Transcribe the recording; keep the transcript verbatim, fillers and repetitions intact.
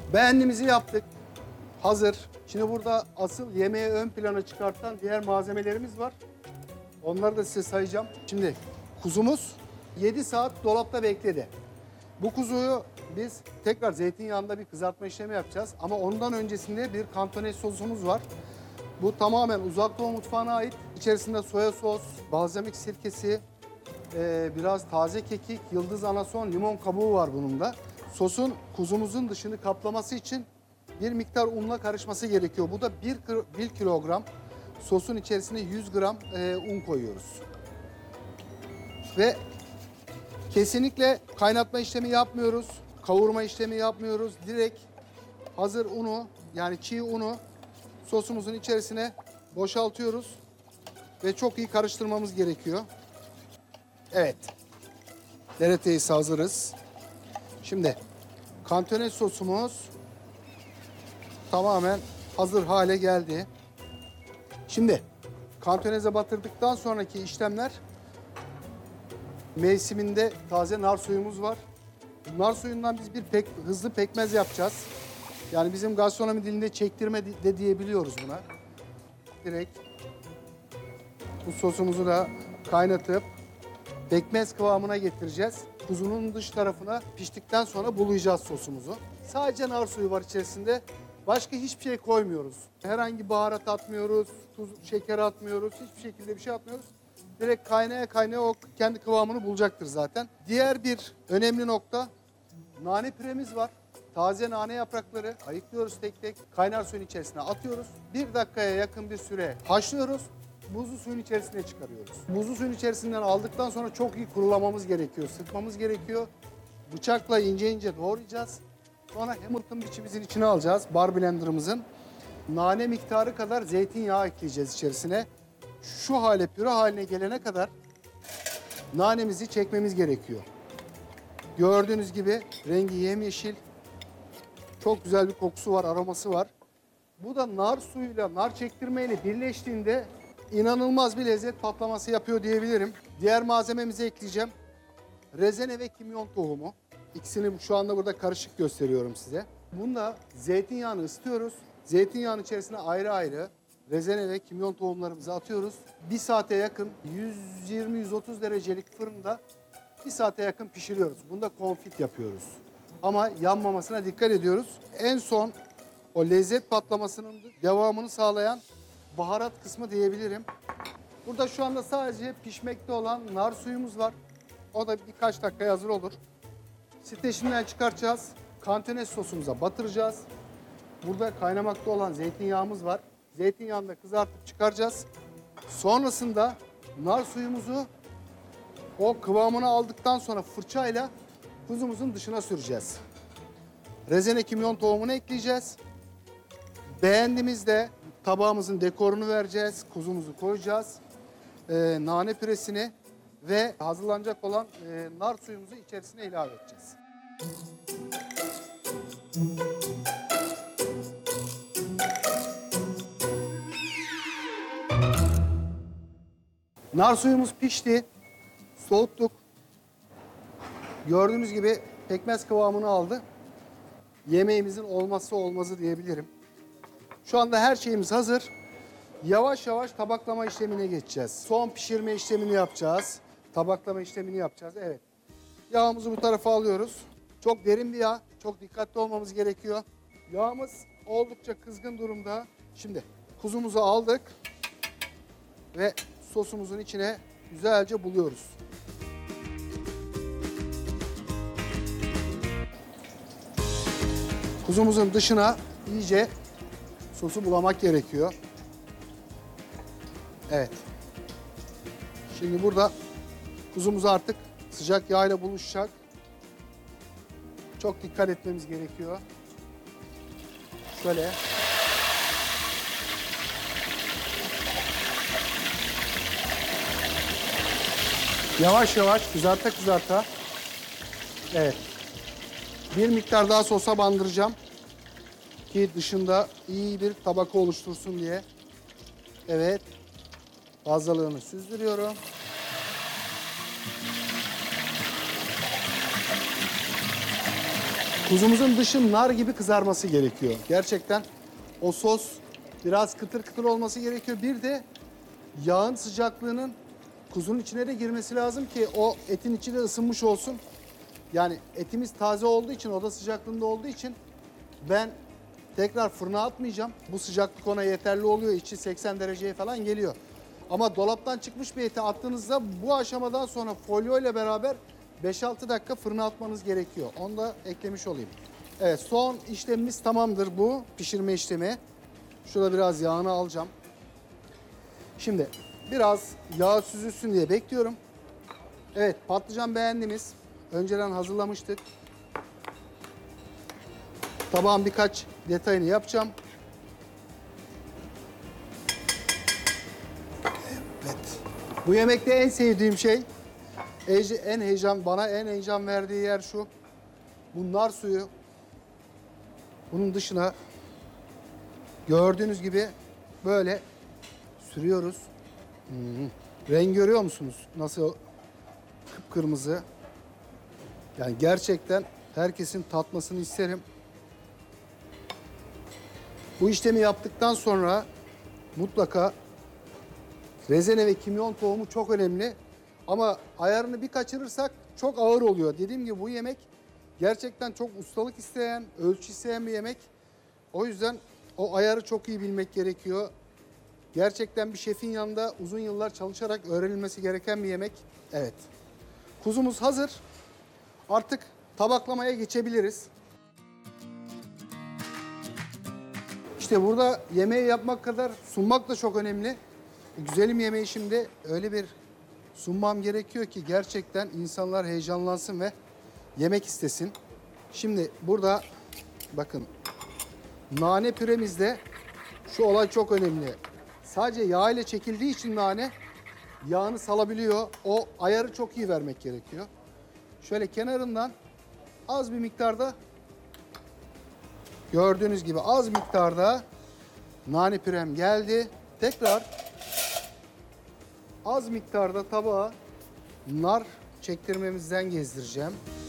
Beğendiğimizi yaptık. Hazır. Şimdi burada asıl yemeği ön plana çıkartan diğer malzemelerimiz var. Onları da size sayacağım. Şimdi kuzumuz yedi saat dolapta bekledi. Bu kuzuyu biz tekrar zeytinyağında bir kızartma işlemi yapacağız. Ama ondan öncesinde bir kantonez sosumuz var. Bu tamamen Uzak Doğu mutfağına ait. İçerisinde soya sos, balzamik sirkesi, e, biraz taze kekik, yıldız anason, limon kabuğu var bunun da. Sosun kuzumuzun dışını kaplaması için bir miktar unla karışması gerekiyor. Bu da bir, bir kilogram sosun içerisine yüz gram e, un koyuyoruz. Ve kesinlikle kaynatma işlemi yapmıyoruz, kavurma işlemi yapmıyoruz. Direkt hazır unu, yani çiğ unu sosumuzun içerisine boşaltıyoruz ve çok iyi karıştırmamız gerekiyor. Evet, dereteyiz, hazırız. Şimdi kantonez sosumuz tamamen hazır hale geldi. Şimdi kantoneze batırdıktan sonraki işlemler, mevsiminde taze nar suyumuz var. Nar suyundan biz bir pek, hızlı pekmez yapacağız. Yani bizim gastronomi dilinde çektirme de diyebiliyoruz buna. Direkt bu sosumuzu da kaynatıp pekmez kıvamına getireceğiz. Kuzunun dış tarafına piştikten sonra bulayacağız sosumuzu. Sadece nar suyu var içerisinde. Başka hiçbir şey koymuyoruz. Herhangi baharat atmıyoruz, tuz, şeker atmıyoruz. Hiçbir şekilde bir şey atmıyoruz. Direkt kaynaya kaynaya o kendi kıvamını bulacaktır zaten. Diğer bir önemli nokta, nane püremiz var. Taze nane yaprakları ayıklıyoruz tek tek. Kaynar suyun içerisine atıyoruz. Bir dakikaya yakın bir süre haşlıyoruz. Buzlu suyun içerisine çıkarıyoruz. Buzlu suyun içerisinden aldıktan sonra çok iyi kurulamamız gerekiyor. Sıkmamız gerekiyor. Bıçakla ince ince doğrayacağız. Sonra Hamilton biçimizin içine alacağız. Bar blenderımızın. Nane miktarı kadar zeytinyağı ekleyeceğiz içerisine. Şu hale, püre haline gelene kadar nanemizi çekmemiz gerekiyor. Gördüğünüz gibi rengi yemyeşil. Çok güzel bir kokusu var, aroması var. Bu da nar suyuyla, nar çektirmeyle birleştiğinde inanılmaz bir lezzet patlaması yapıyor diyebilirim. Diğer malzememizi ekleyeceğim. Rezene ve kimyon tohumu. İkisini şu anda burada karışık gösteriyorum size. Bunda zeytinyağını ısıtıyoruz. Zeytinyağının içerisine ayrı ayrı rezene ve kimyon tohumlarımızı atıyoruz. Bir saate yakın yüz yirmi yüz otuz derecelik fırında bir saate yakın pişiriyoruz. Bunda konfit yapıyoruz. Ama yanmamasına dikkat ediyoruz. En son o lezzet patlamasının devamını sağlayan baharat kısmı diyebilirim. Burada şu anda sadece pişmekte olan nar suyumuz var. O da birkaç dakikaya hazır olur. Streçinden çıkartacağız. Kantonez sosumuza batıracağız. Burada kaynamakta olan zeytinyağımız var. Zeytinyağını da kızartıp çıkaracağız. Sonrasında nar suyumuzu o kıvamını aldıktan sonra fırçayla kuzumuzun dışına süreceğiz. Rezene kimyon tohumunu ekleyeceğiz. Beğendiğimizde tabağımızın dekorunu vereceğiz. Kuzumuzu koyacağız. Ee, nane püresini ve hazırlanacak olan e, nar suyumuzu içerisine ilave edeceğiz. Nar suyumuz pişti. Soğuttuk. Gördüğünüz gibi pekmez kıvamını aldı. Yemeğimizin olmazsa olmazı diyebilirim. Şu anda her şeyimiz hazır. Yavaş yavaş tabaklama işlemine geçeceğiz. Son pişirme işlemini yapacağız. Tabaklama işlemini yapacağız. Evet. Yağımızı bu tarafa alıyoruz. Çok derin bir yağ. Çok dikkatli olmamız gerekiyor. Yağımız oldukça kızgın durumda. Şimdi kuzumuzu aldık ve sosumuzun içine güzelce buluyoruz. Kuzumuzun dışına iyice sosu bulamak gerekiyor. Evet. Şimdi burada kuzumuz artık sıcak yağ ile buluşacak. Çok dikkat etmemiz gerekiyor. Şöyle. Yavaş yavaş kızarta kızarta. Evet. Bir miktar daha sosa bandıracağım ki dışında iyi bir tabaka oluştursun diye. Evet. Fazlalığını süzdürüyorum. Kuzumuzun dışı nar gibi kızarması gerekiyor. Gerçekten o sos biraz kıtır kıtır olması gerekiyor. Bir de yağın sıcaklığının kuzunun içine de girmesi lazım ki o etin içi de ısınmış olsun. Yani etimiz taze olduğu için, oda sıcaklığında olduğu için ben tekrar fırına atmayacağım. Bu sıcaklık ona yeterli oluyor. İçi seksen dereceye falan geliyor. Ama dolaptan çıkmış bir eti attığınızda bu aşamadan sonra folyo ile beraber beş altı dakika fırına atmanız gerekiyor. Onu da eklemiş olayım. Evet, son işlemimiz tamamdır bu pişirme işlemi. Şurada biraz yağını alacağım. Şimdi biraz yağ süzülsün diye bekliyorum. Evet, patlıcan beğendiniz. Önceden hazırlamıştık. Tabağın birkaç detayını yapacağım. Evet. Bu yemekte en sevdiğim şey, en heyecan, bana en heyecan verdiği yer şu. Bu nar suyu. Bunun dışına gördüğünüz gibi böyle sürüyoruz. Hmm. Renk görüyor musunuz? Nasıl kıpkırmızı. Yani gerçekten herkesin tatmasını isterim. Bu işlemi yaptıktan sonra mutlaka rezene ve kimyon tohumu çok önemli. Ama ayarını bir kaçırırsak çok ağır oluyor. Dediğim gibi bu yemek gerçekten çok ustalık isteyen, ölçü isteyen bir yemek. O yüzden o ayarı çok iyi bilmek gerekiyor. Gerçekten bir şefin yanında uzun yıllar çalışarak öğrenilmesi gereken bir yemek. Evet. Kuzumuz hazır. Artık tabaklamaya geçebiliriz. İşte burada yemeği yapmak kadar sunmak da çok önemli. Güzelim yemeği şimdi öyle bir sunmam gerekiyor ki gerçekten insanlar heyecanlansın ve yemek istesin. Şimdi burada bakın nane püremizde şu olay çok önemli. Sadece yağ ile çekildiği için nane yağını salabiliyor. O ayarı çok iyi vermek gerekiyor. Şöyle kenarından az bir miktarda gördüğünüz gibi az miktarda nane pürem geldi. Tekrar az miktarda tabağa nar çektirmemizden gezdireceğim.